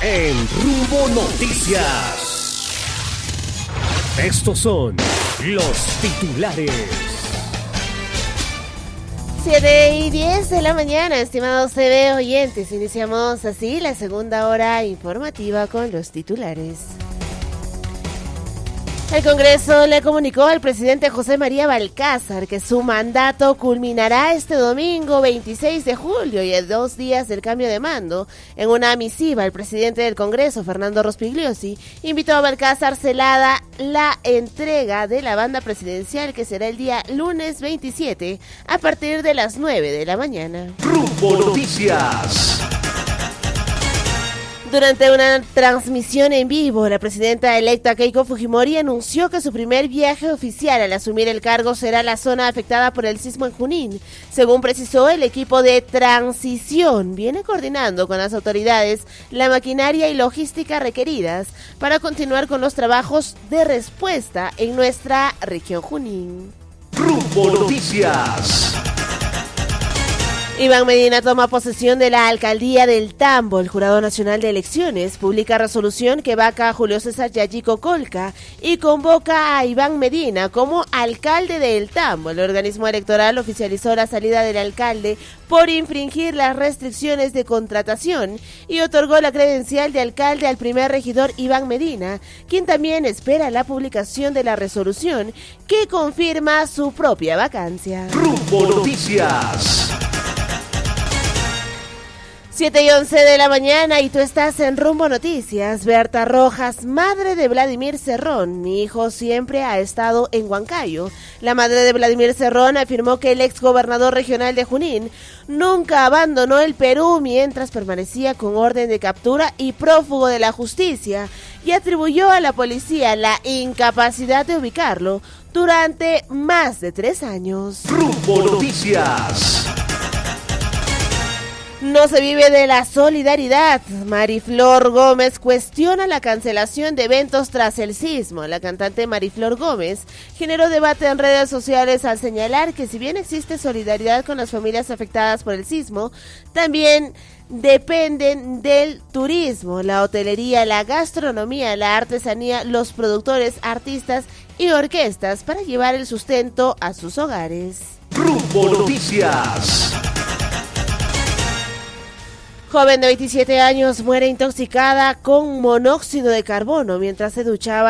en Rumbo Noticias. Estos son los titulares. 7:10 de la mañana, estimados TV oyentes. Iniciamos así la segunda hora informativa con los titulares. El Congreso le comunicó al presidente José María Balcázar que su mandato culminará este domingo 26 de julio y a 2 días del cambio de mando. En una misiva, el presidente del Congreso, Fernando Rospigliosi, invitó a Balcázar Celada la entrega de la banda presidencial, que será el día lunes 27 a partir de las 9 de la mañana. Rumbo Noticias. Durante una transmisión en vivo, la presidenta electa Keiko Fujimori anunció que su primer viaje oficial al asumir el cargo será la zona afectada por el sismo en Junín. Según precisó, el equipo de transición viene coordinando con las autoridades la maquinaria y logística requeridas para continuar con los trabajos de respuesta en nuestra región Junín. Rumbo Noticias. Iván Medina toma posesión de la alcaldía del Tambo. El Jurado Nacional de Elecciones publica resolución que vaca a Julio César Yayico Colca y convoca a Iván Medina como alcalde del Tambo. El organismo electoral oficializó la salida del alcalde por infringir las restricciones de contratación y otorgó la credencial de alcalde al primer regidor Iván Medina, quien también espera la publicación de la resolución que confirma su propia vacancia. Rumbo Noticias. 7:11 de la mañana y tú estás en Rumbo Noticias. Berta Rojas, madre de Vladimir Cerrón. Mi hijo siempre ha estado en Huancayo. La madre de Vladimir Cerrón afirmó que el exgobernador regional de Junín nunca abandonó el Perú mientras permanecía con orden de captura y prófugo de la justicia, y atribuyó a la policía la incapacidad de ubicarlo durante más de 3 años. Rumbo Noticias. No se vive de la solidaridad. Mariflor Gómez cuestiona la cancelación de eventos tras el sismo. La cantante Mariflor Gómez generó debate en redes sociales al señalar que si bien existe solidaridad con las familias afectadas por el sismo, también dependen del turismo, la hotelería, la gastronomía, la artesanía, los productores, artistas y orquestas para llevar el sustento a sus hogares. Rumbo Noticias. Joven de 27 años muere intoxicada con monóxido de carbono mientras se duchaba